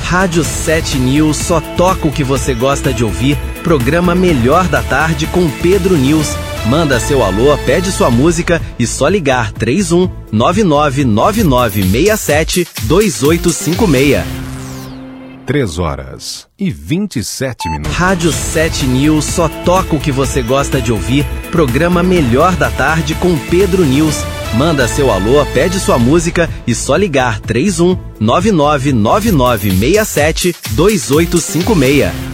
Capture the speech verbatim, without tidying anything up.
Rádio sete News só toca o que você gosta de ouvir. Programa Melhor da Tarde com Pedro News. Manda seu alô, pede sua música e só ligar três um nove nove nove nove seis sete dois oito cinco seis. três horas e vinte e sete minutos. Rádio sete News só toca o que você gosta de ouvir. Programa Melhor da Tarde com Pedro News. Manda seu alô, pede sua música e só ligar três um nove nove nove nove seis sete dois oito cinco seis.